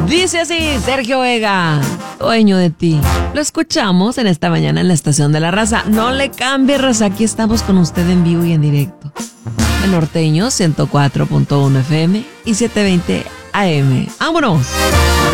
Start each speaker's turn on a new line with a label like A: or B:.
A: Dice así Sergio Vega, dueño de ti. Lo escuchamos en esta mañana en la Estación de la Raza. No le cambie, raza, aquí estamos con usted en vivo y en directo. El Norteño 104.1 FM y 720 AM. ¡Vámonos!